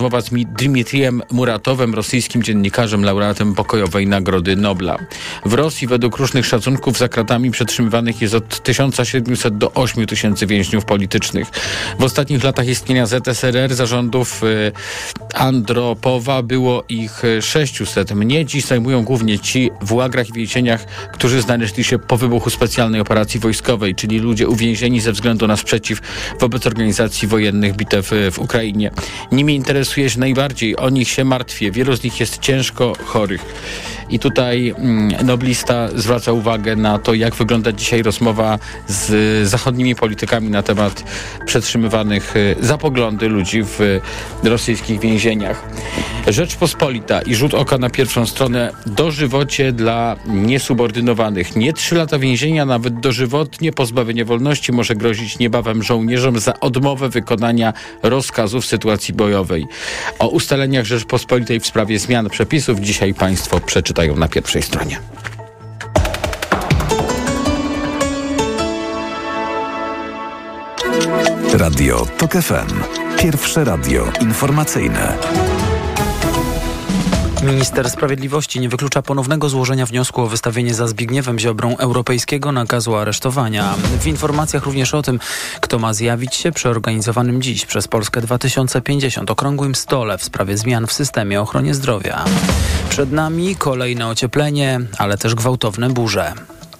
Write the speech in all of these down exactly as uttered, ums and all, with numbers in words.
Rozmowa z Dmitrijem Muratowem, rosyjskim dziennikarzem, laureatem pokojowej Nagrody Nobla. W Rosji według różnych szacunków za kratami przetrzymywanych jest od tysiąc siedemset do ośmiu tysięcy więźniów politycznych. W ostatnich latach istnienia Z S R R zarządów y, Andropowa było ich sześciuset. Mnie dziś zajmują głównie ci w łagrach i więzieniach, którzy znaleźli się po wybuchu specjalnej operacji wojskowej, czyli ludzie uwięzieni ze względu na sprzeciw wobec organizacji wojennych bitew w Ukrainie. Nimi interesuje się najbardziej, o nich się martwię. Wielu z nich jest ciężko chorych. I tutaj mm, noblista zwraca uwagę na to, jak wygląda dzisiaj rozmowa z zachodnimi politykami na temat przetrzymywanych y, za poglądy ludzi w y, rosyjskich więzieniach. Rzeczpospolita i rzut oka na pierwszą stronę: dożywocie dla niesubordynowanych. Nie trzy lata więzienia, nawet dożywotnie pozbawienie wolności może grozić niebawem żołnierzom za odmowę wykonania rozkazu w sytuacji bojowej. O ustaleniach Rzeczpospolitej w sprawie zmian przepisów dzisiaj Państwo przeczytają na pierwszej stronie. Radio TOK F M. Pierwsze radio informacyjne. Minister Sprawiedliwości nie wyklucza ponownego złożenia wniosku o wystawienie za Zbigniewem Ziobrą europejskiego nakazu aresztowania. W informacjach również o tym, kto ma zjawić się przy organizowanym dziś przez Polskę dwa tysiące pięćdziesiąt okrągłym stole w sprawie zmian w systemie ochrony zdrowia. Przed nami kolejne ocieplenie, ale też gwałtowne burze.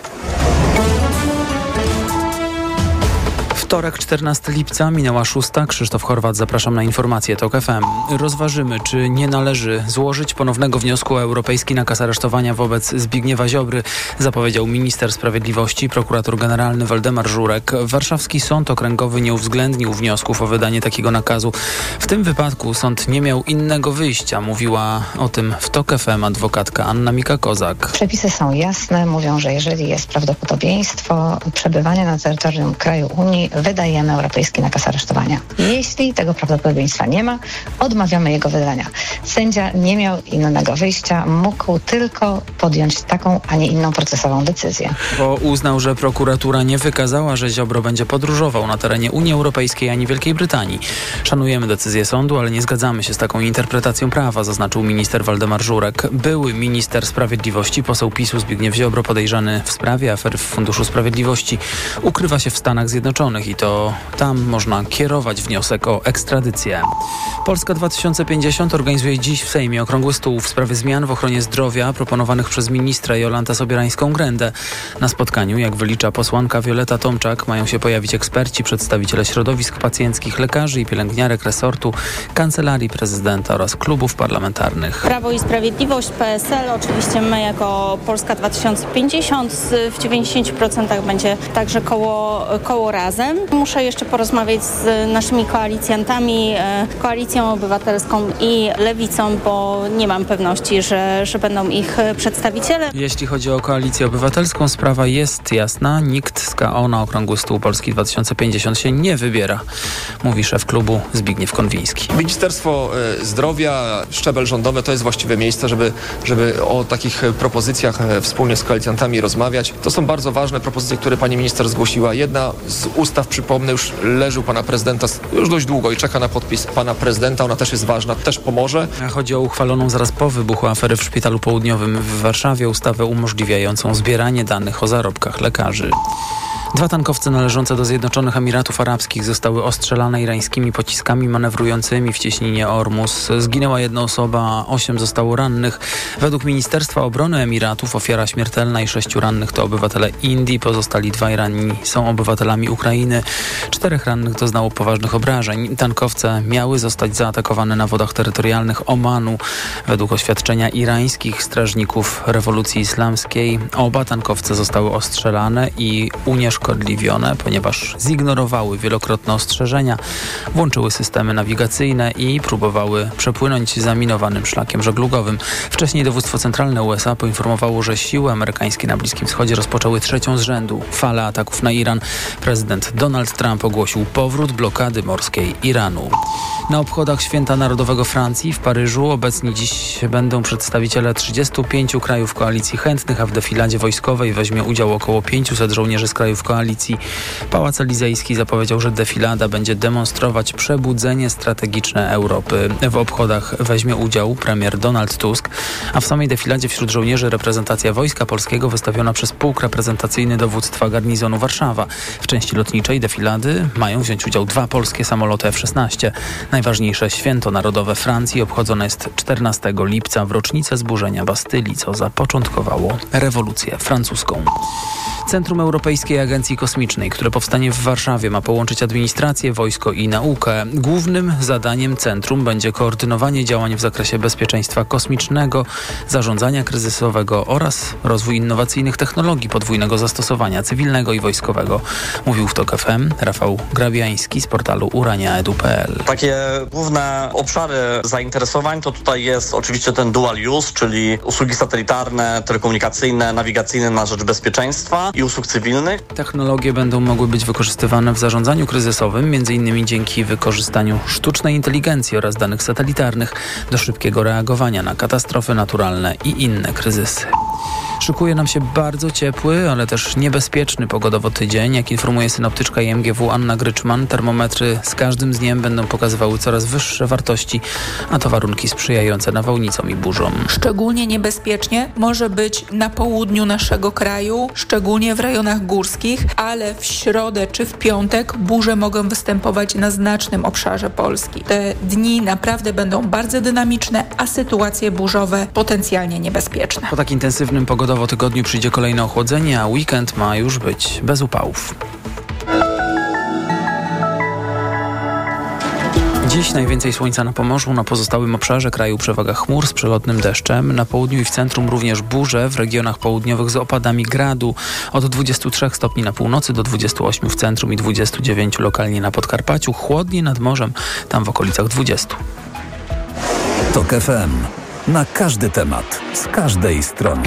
Wtorek, czternastego lipca, minęła szósta. Krzysztof Horwat, zapraszam na informacje TOK F M. Rozważymy, czy nie należy złożyć ponownego wniosku o europejski nakaz aresztowania wobec Zbigniewa Ziobry, zapowiedział minister sprawiedliwości, prokurator generalny Waldemar Żurek. Warszawski Sąd Okręgowy nie uwzględnił wniosków o wydanie takiego nakazu. W tym wypadku sąd nie miał innego wyjścia. Mówiła o tym w TOK F M adwokatka Anna Mika-Kozak. Przepisy są jasne. Mówią, że jeżeli jest prawdopodobieństwo przebywania na terytorium kraju Unii, wydajemy europejski nakaz aresztowania. Jeśli tego prawdopodobieństwa nie ma, odmawiamy jego wydania. Sędzia nie miał innego wyjścia, mógł tylko podjąć taką, a nie inną procesową decyzję. Bo uznał, że prokuratura nie wykazała, że Ziobro będzie podróżował na terenie Unii Europejskiej ani Wielkiej Brytanii. Szanujemy decyzję sądu, ale nie zgadzamy się z taką interpretacją prawa, zaznaczył minister Waldemar Żurek. Były minister sprawiedliwości, poseł PiSu Zbigniew Ziobro, podejrzany w sprawie afery w Funduszu Sprawiedliwości, ukrywa się w Stanach Zjednoczonych i to tam można kierować wniosek o ekstradycję. Polska dwa tysiące pięćdziesiąt organizuje dziś w Sejmie okrągły stół w sprawie zmian w ochronie zdrowia proponowanych przez ministra Jolantę Sobierańską-Grendę. Na spotkaniu, jak wylicza posłanka Wioleta Tomczak, mają się pojawić eksperci, przedstawiciele środowisk pacjenckich, lekarzy i pielęgniarek resortu, Kancelarii Prezydenta oraz klubów parlamentarnych. Prawo i Sprawiedliwość, P S L, oczywiście my jako Polska dwa tysiące pięćdziesiąt w dziewięćdziesięciu procentach będzie także koło, koło Razem. Muszę jeszcze porozmawiać z naszymi koalicjantami, Koalicją Obywatelską i Lewicą, bo nie mam pewności, że, że będą ich przedstawiciele. Jeśli chodzi o Koalicję Obywatelską, sprawa jest jasna. Nikt z K O na okrągły stół Polski dwa tysiące pięćdziesiąt się nie wybiera, mówi szef klubu Zbigniew Konwiński. Ministerstwo Zdrowia, szczebel rządowy to jest właściwe miejsce, żeby, żeby o takich propozycjach wspólnie z koalicjantami rozmawiać. To są bardzo ważne propozycje, które pani minister zgłosiła. Jedna z ustaw, przypomnę, już leży u pana prezydenta już dość długo i czeka na podpis pana prezydenta. Ona też jest ważna, też pomoże. Chodzi o uchwaloną zaraz po wybuchu afery w Szpitalu Południowym w Warszawie ustawę umożliwiającą zbieranie danych o zarobkach lekarzy. Dwa tankowce należące do Zjednoczonych Emiratów Arabskich zostały ostrzelane irańskimi pociskami manewrującymi w cieśninie Ormus. Zginęła jedna osoba, a osiem zostało rannych. Według Ministerstwa Obrony Emiratów ofiara śmiertelna i sześciu rannych to obywatele Indii. Pozostali dwaj ranni są obywatelami Ukrainy. Czterech rannych doznało poważnych obrażeń. Tankowce miały zostać zaatakowane na wodach terytorialnych Omanu. Według oświadczenia irańskich strażników rewolucji islamskiej oba tankowce zostały ostrzelane i unieszkodzone, ponieważ zignorowały wielokrotne ostrzeżenia, włączyły systemy nawigacyjne i próbowały przepłynąć zaminowanym szlakiem żeglugowym. Wcześniej dowództwo centralne U S A poinformowało, że siły amerykańskie na Bliskim Wschodzie rozpoczęły trzecią z rzędu falę ataków na Iran. Prezydent Donald Trump ogłosił powrót blokady morskiej Iranu. Na obchodach Święta Narodowego Francji w Paryżu obecni dziś będą przedstawiciele trzydziestu pięciu krajów koalicji chętnych, a w defiladzie wojskowej weźmie udział około pięciuset żołnierzy z krajów koalicji. Pałac Elizejski zapowiedział, że defilada będzie demonstrować przebudzenie strategiczne Europy. W obchodach weźmie udział premier Donald Tusk, a w samej defiladzie wśród żołnierzy reprezentacja Wojska Polskiego wystawiona przez pułk reprezentacyjny dowództwa garnizonu Warszawa. W części lotniczej defilady mają wziąć udział dwa polskie samoloty F szesnaście. Najważniejsze święto narodowe Francji obchodzone jest czternastego lipca w rocznicę zburzenia Bastylii, co zapoczątkowało rewolucję francuską. Centrum Europejskiej Agencji Kosmicznej, które powstanie w Warszawie, ma połączyć administrację, wojsko i naukę. Głównym zadaniem centrum będzie koordynowanie działań w zakresie bezpieczeństwa kosmicznego, zarządzania kryzysowego oraz rozwój innowacyjnych technologii podwójnego zastosowania cywilnego i wojskowego. Mówił w TOK F M Rafał Grabiański z portalu urania kropka edu kropka pe el. Takie główne obszary zainteresowań to tutaj jest oczywiście ten dual use, czyli usługi satelitarne, telekomunikacyjne, nawigacyjne na rzecz bezpieczeństwa i usług cywilnych. Technologie będą mogły być wykorzystywane w zarządzaniu kryzysowym, między innymi dzięki wykorzystaniu sztucznej inteligencji oraz danych satelitarnych do szybkiego reagowania na katastrofy naturalne i inne kryzysy. Szykuje nam się bardzo ciepły, ale też niebezpieczny pogodowo tydzień. Jak informuje synoptyczka I M G W Anna Gryczman, termometry z każdym dniem będą pokazywały coraz wyższe wartości, a to warunki sprzyjające nawałnicom i burzom. Szczególnie niebezpiecznie może być na południu naszego kraju, szczególnie w rejonach górskich, ale w środę czy w piątek burze mogą występować na znacznym obszarze Polski. Te dni naprawdę będą bardzo dynamiczne, a sytuacje burzowe potencjalnie niebezpieczne. Po tak intensywnym pogodowo tygodniu przyjdzie kolejne ochłodzenie, a weekend ma już być bez upałów. Dziś najwięcej słońca na Pomorzu, na pozostałym obszarze kraju przewaga chmur z przelotnym deszczem. Na południu i w centrum również burze, w regionach południowych z opadami gradu. Od dwudziestu trzech stopni na północy do dwudziestu ośmiu w centrum i dwudziestu dziewięciu lokalnie na Podkarpaciu. Chłodniej nad morzem, tam w okolicach dwudziestu. TOK F M. Na każdy temat, z każdej strony.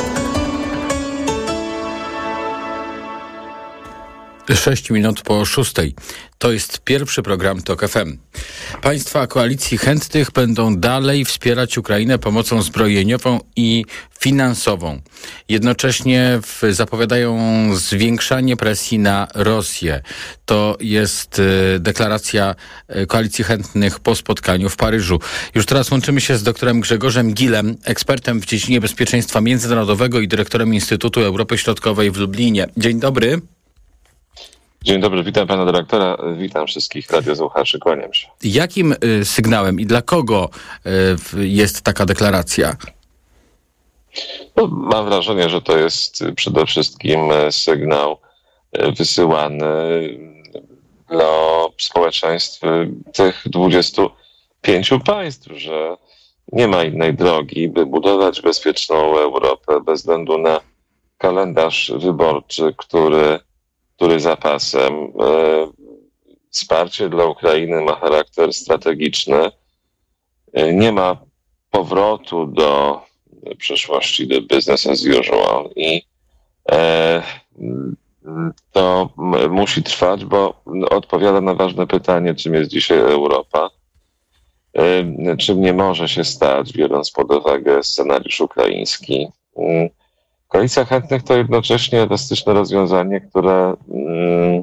Sześć minut po szóstej. To jest pierwszy program TOK F M. Państwa koalicji chętnych będą dalej wspierać Ukrainę pomocą zbrojeniową i finansową. Jednocześnie w, zapowiadają zwiększanie presji na Rosję. To jest y, deklaracja y, koalicji chętnych po spotkaniu w Paryżu. Już teraz łączymy się z doktorem Grzegorzem Gilem, ekspertem w dziedzinie bezpieczeństwa międzynarodowego i dyrektorem Instytutu Europy Środkowej w Lublinie. Dzień dobry. Dzień dobry, witam pana dyrektora, witam wszystkich radiosłuchaczy, kłaniam się. Jakim y, sygnałem i dla kogo y, jest taka deklaracja? No, mam wrażenie, że to jest przede wszystkim sygnał wysyłany dla społeczeństw tych dwudziestu pięciu państw, że nie ma innej drogi, by budować bezpieczną Europę bez względu na kalendarz wyborczy, który który zapasem. E, wsparcie dla Ukrainy ma charakter strategiczny. E, nie ma powrotu do przeszłości, do business as usual i e, to m- musi trwać, bo odpowiada na ważne pytanie, czym jest dzisiaj Europa. E, czym nie może się stać, biorąc pod uwagę scenariusz ukraiński. E, Koalicja Chętnych to jednocześnie elastyczne rozwiązanie, które mm,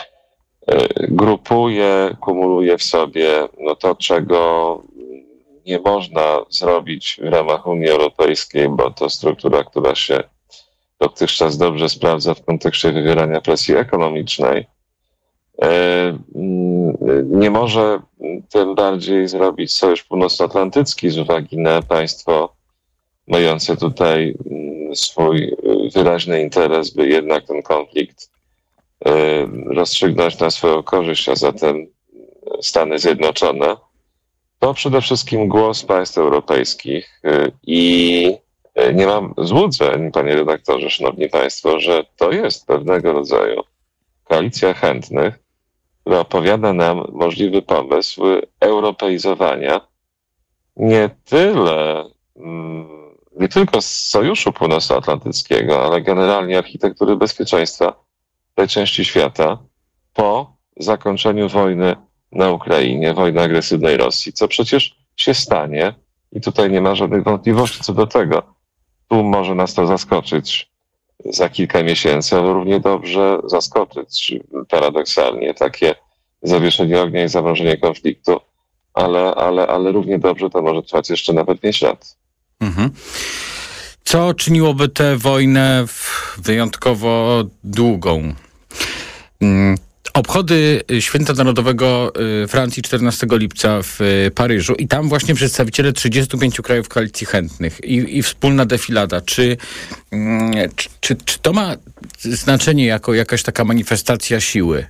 grupuje, kumuluje w sobie no to, czego nie można zrobić w ramach Unii Europejskiej, bo to struktura, która się dotychczas dobrze sprawdza w kontekście wywierania presji ekonomicznej. Nie może tym bardziej zrobić Sojusz Północnoatlantycki z uwagi na państwo mające tutaj swój wyraźny interes, by jednak ten konflikt rozstrzygnąć na swoją korzyść, a zatem Stany Zjednoczone. To przede wszystkim głos państw europejskich i nie mam złudzeń, panie redaktorze, szanowni państwo, że to jest pewnego rodzaju koalicja chętnych, która opowiada nam możliwy pomysł europeizowania nie tyle nie tylko z Sojuszu Północnoatlantyckiego, ale generalnie architektury bezpieczeństwa tej części świata po zakończeniu wojny na Ukrainie, wojny agresywnej Rosji, co przecież się stanie i tutaj nie ma żadnych wątpliwości co do tego. Tu może nas to zaskoczyć za kilka miesięcy, ale równie dobrze zaskoczyć paradoksalnie takie zawieszenie ognia i zamrożenie konfliktu, ale, ale, ale równie dobrze to może trwać jeszcze nawet pięć lat. Mhm. Co czyniłoby tę wojnę wyjątkowo długą? Hmm. Obchody Święta Narodowego Francji czternastego lipca w Paryżu i tam właśnie przedstawiciele trzydziestu pięciu krajów koalicji chętnych i, i wspólna defilada. Czy, czy, czy, czy to ma znaczenie jako jakaś taka manifestacja siły?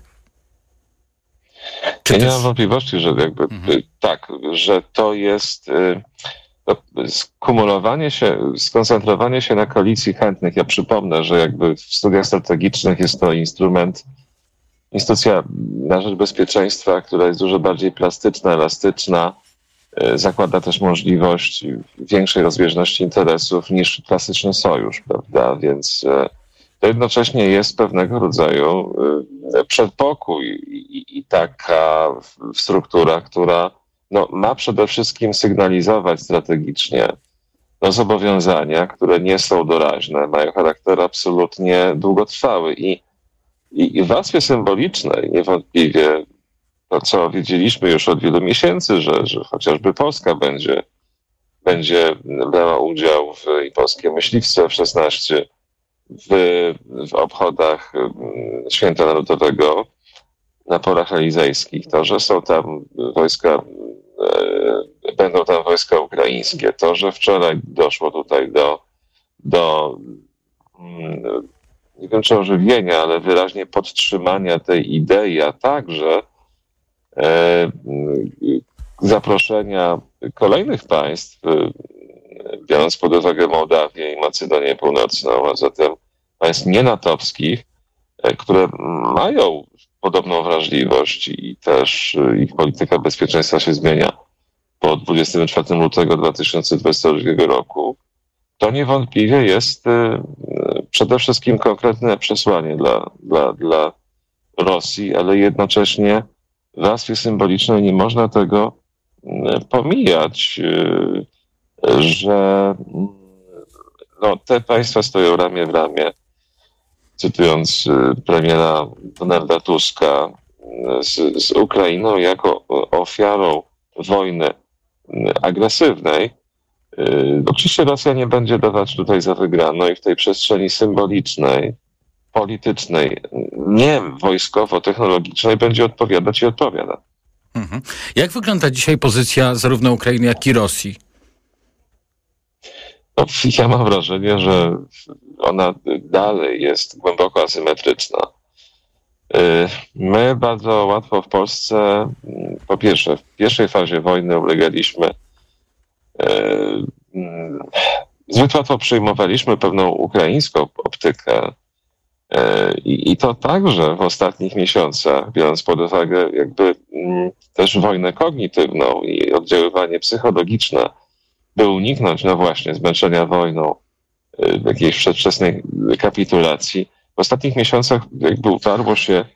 Czy ja też... nie mam wątpliwości, że jakby mhm. tak, że to jest to skumulowanie się, skoncentrowanie się na koalicji chętnych. Ja przypomnę, że jakby w studiach strategicznych jest to instrument Instytucja na rzecz bezpieczeństwa, która jest dużo bardziej plastyczna, elastyczna, zakłada też możliwość większej rozbieżności interesów niż klasyczny sojusz, prawda? Więc to jednocześnie jest pewnego rodzaju przedpokój i, i taka struktura, która no, ma przede wszystkim sygnalizować strategicznie no, zobowiązania, które nie są doraźne, mają charakter absolutnie długotrwały i I w warstwie symbolicznej niewątpliwie to, co wiedzieliśmy już od wielu miesięcy, że, że chociażby Polska będzie, będzie brała udział w, i polskie myśliwstwo F szesnaście w, w obchodach Święta Narodowego na Polach Elizejskich. To, że są tam wojska, e, będą tam wojska ukraińskie, to, że wczoraj doszło tutaj do, do mm, nie wiem czy ożywienia, ale wyraźnie podtrzymania tej idei, a także e, zaproszenia kolejnych państw, e, biorąc pod uwagę Mołdawię i Macedonię Północną, a zatem państw nienatowskich, e, które mają podobną wrażliwość i też e, ich polityka bezpieczeństwa się zmienia po dwudziestego czwartego lutego dwa tysiące dwudziestego drugiego roku. To niewątpliwie jest y, przede wszystkim konkretne przesłanie dla, dla, dla Rosji, ale jednocześnie w warstwie symbolicznej nie można tego y, pomijać, y, że no, te państwa stoją ramię w ramię, cytując y, premiera Donalda Tuska, y, z, z Ukrainą jako ofiarą wojny y, agresywnej. Oczywiście Rosja nie będzie dawać tutaj za wygraną i w tej przestrzeni symbolicznej, politycznej, nie wojskowo-technologicznej będzie odpowiadać i odpowiada. Mhm. Jak wygląda dzisiaj pozycja zarówno Ukrainy, jak i Rosji? No, ja mam wrażenie, że ona dalej jest głęboko asymetryczna. My bardzo łatwo w Polsce, po pierwsze, w pierwszej fazie wojny ulegaliśmy Zbyt łatwo przyjmowaliśmy pewną ukraińską optykę i, i to także w ostatnich miesiącach, biorąc pod uwagę jakby też wojnę kognitywną i oddziaływanie psychologiczne, by uniknąć no właśnie zmęczenia wojną, jakiejś przedwczesnej kapitulacji. W ostatnich miesiącach jakby utarło się,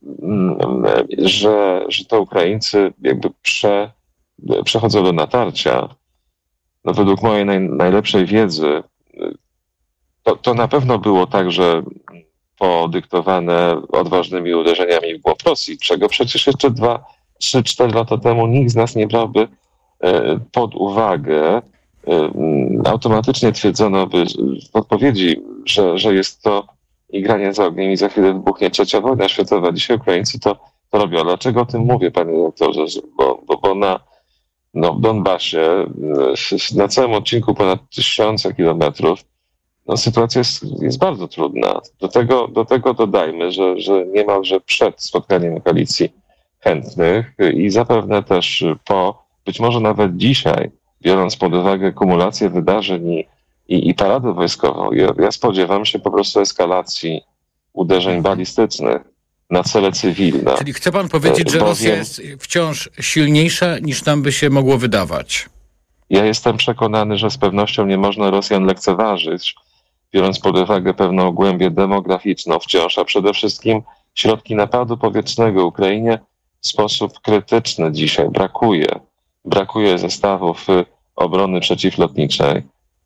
że, że to Ukraińcy jakby prze, przechodzą do natarcia. No według mojej naj, najlepszej wiedzy to, to na pewno było także podyktowane odważnymi uderzeniami w głąb Rosji, czego przecież jeszcze dwa, trzy, cztery lata temu nikt z nas nie brałby pod uwagę. Automatycznie twierdzono by w odpowiedzi, że, że jest to igranie z ogniem i za chwilę wybuchnie trzecia wojna światowa. Dzisiaj Ukraińcy to, to robią. Dlaczego o tym mówię, panie doktorze? Bo, bo, bo na no, w Donbasie na całym odcinku ponad tysiące kilometrów no, sytuacja jest, jest bardzo trudna. Do tego, do tego dodajmy, że, że niemalże przed spotkaniem koalicji chętnych i zapewne też po, być może nawet dzisiaj, biorąc pod uwagę kumulację wydarzeń i, i, i paradę wojskową, ja, ja spodziewam się po prostu eskalacji uderzeń balistycznych na cele cywilne. Czyli chce pan powiedzieć, że Rosja jest wciąż silniejsza niż nam by się mogło wydawać? Ja jestem przekonany, że z pewnością nie można Rosjan lekceważyć, biorąc pod uwagę pewną głębię demograficzną wciąż, a przede wszystkim środki napadu powietrznego Ukrainie w sposób krytyczny dzisiaj brakuje. Brakuje zestawów obrony przeciwlotniczej.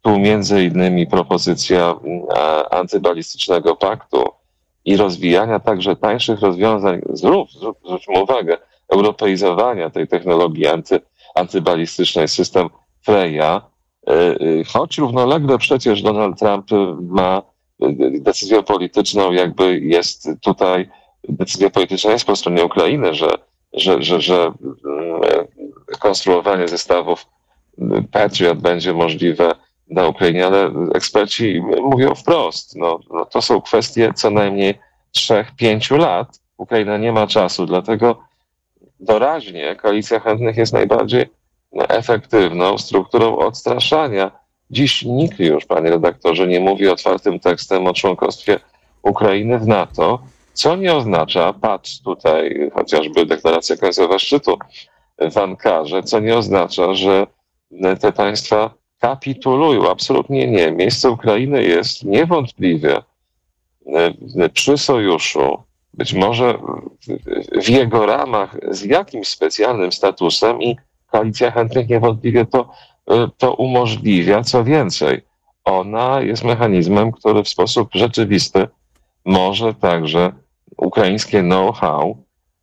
Tu między innymi propozycja antybalistycznego paktu i rozwijania także tańszych rozwiązań, zrób, zrób, zwróćmy uwagę, europeizowania tej technologii anty, antybalistycznej, system Freya, choć równolegle przecież Donald Trump ma decyzję polityczną, jakby jest tutaj, decyzja polityczna jest po stronie Ukrainy, że, że, że, że konstruowanie zestawów Patriot będzie możliwe na Ukrainie, ale eksperci mówią wprost, no, no to są kwestie co najmniej trzech, pięciu lat. Ukraina nie ma czasu, dlatego doraźnie koalicja chętnych jest najbardziej efektywną strukturą odstraszania. Dziś nikt już, panie redaktorze, nie mówi otwartym tekstem o członkostwie Ukrainy w NATO, co nie oznacza, patrz tutaj chociażby deklaracja końcowa szczytu w Ankarze, co nie oznacza, że te państwa kapitulują. Absolutnie nie. Miejsce Ukrainy jest niewątpliwie przy sojuszu, być może w jego ramach z jakimś specjalnym statusem i koalicja chętnych niewątpliwie to, to umożliwia. Co więcej, ona jest mechanizmem, który w sposób rzeczywisty może także ukraińskie know-how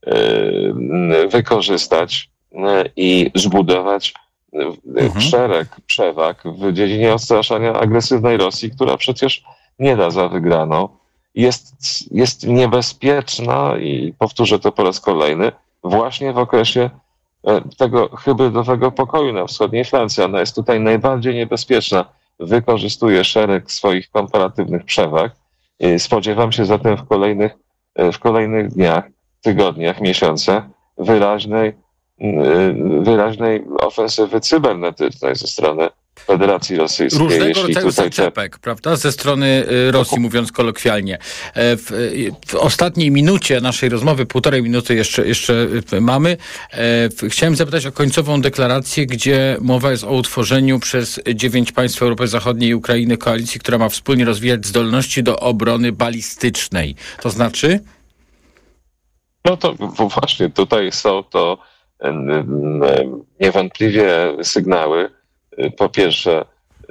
wykorzystać i zbudować mhm. szereg przewag w dziedzinie odstraszania agresywnej Rosji, która przecież nie da za wygraną. Jest, jest niebezpieczna i powtórzę to po raz kolejny, właśnie w okresie tego hybrydowego pokoju na wschodniej Francji. Ona jest tutaj najbardziej niebezpieczna. Wykorzystuje szereg swoich komparatywnych przewag. Spodziewam się zatem w kolejnych, w kolejnych dniach, tygodniach, miesiącach wyraźnej, wyraźnej ofensywy cybernetycznej ze strony Federacji Rosyjskiej. Różnego Jeśli rodzaju tutaj zaczepek, te... prawda? Ze strony Rosji, mówiąc kolokwialnie. W, w ostatniej minucie naszej rozmowy, półtorej minuty jeszcze, jeszcze mamy, chciałem zapytać o końcową deklarację, gdzie mowa jest o utworzeniu przez dziewięć państw Europy Zachodniej i Ukrainy koalicji, która ma wspólnie rozwijać zdolności do obrony balistycznej. To znaczy? No to właśnie tutaj są to niewątpliwie sygnały, po pierwsze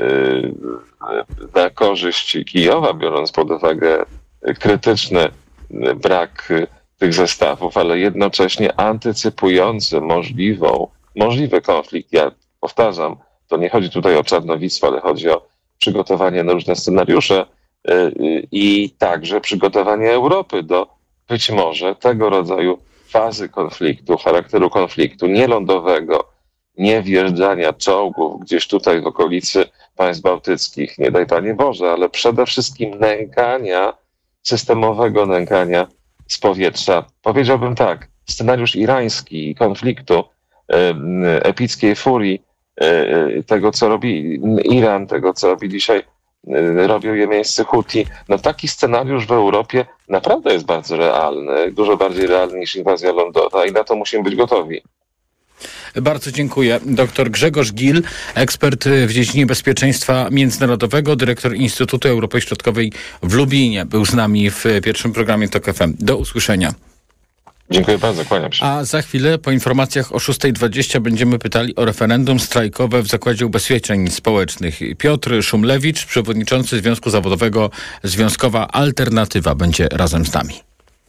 na korzyść Kijowa, biorąc pod uwagę krytyczny brak tych zestawów, ale jednocześnie antycypujący możliwą, możliwy konflikt. Ja powtarzam, to nie chodzi tutaj o czarnowictwo, ale chodzi o przygotowanie na różne scenariusze i także przygotowanie Europy do być może tego rodzaju fazy konfliktu, charakteru konfliktu, nie lądowego, nie wjeżdżania czołgów gdzieś tutaj w okolicy państw bałtyckich, nie daj Panie Boże, ale przede wszystkim nękania, systemowego nękania z powietrza. Powiedziałbym tak, scenariusz irański konfliktu, epickiej furii, tego co robi Iran, tego co robi dzisiaj, robią jemeńscy Huti. No taki scenariusz w Europie naprawdę jest bardzo realny, dużo bardziej realny niż inwazja lądowa i na to musimy być gotowi. Bardzo dziękuję. Doktor Grzegorz Gil, ekspert w dziedzinie bezpieczeństwa międzynarodowego, dyrektor Instytutu Europy Środkowej w Lublinie. Był z nami w pierwszym programie TOK F M. Do usłyszenia. Dziękuję bardzo, kłaniam się. A za chwilę po informacjach o szósta dwadzieścia będziemy pytali o referendum strajkowe w Zakładzie Ubezpieczeń Społecznych. Piotr Szumlewicz, przewodniczący Związku Zawodowego Związkowa Alternatywa, będzie razem z nami.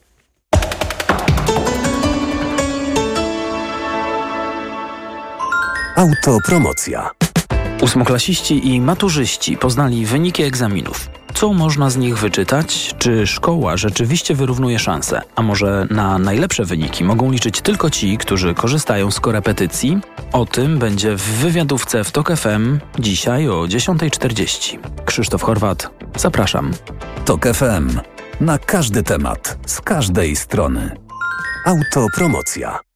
Autopromocja. Ósmoklasiści i maturzyści poznali wyniki egzaminów. Co można z nich wyczytać? Czy szkoła rzeczywiście wyrównuje szanse? A może na najlepsze wyniki mogą liczyć tylko ci, którzy korzystają z korepetycji? O tym będzie w wywiadówce w TOK F M dzisiaj o dziesiąta czterdzieści. Krzysztof Chorwat, zapraszam. TOK F M. Na każdy temat, z każdej strony. Autopromocja.